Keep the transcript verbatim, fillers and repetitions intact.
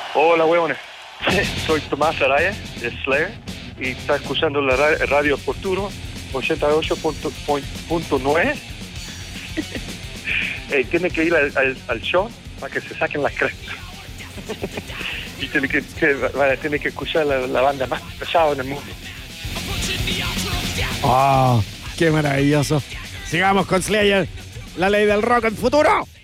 Hola, huevones. Soy Tomás Araya, de Slayer, y está escuchando la ra- radio Futuro ochenta y ocho punto nueve. eh, tiene que ir al, al, al show para que se saquen las crestas. Y tiene que, que, va- tiene que escuchar la, la banda más pesada en el mundo. ¡Oh! ¡Qué maravilloso! Sigamos con Slayer, la ley del rock en Futuro.